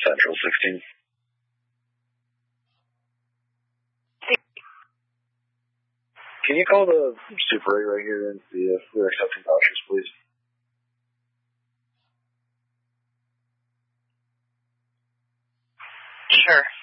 Central 16. Can you call the Super 8 right here and see if we're accepting vouchers, please? Sure.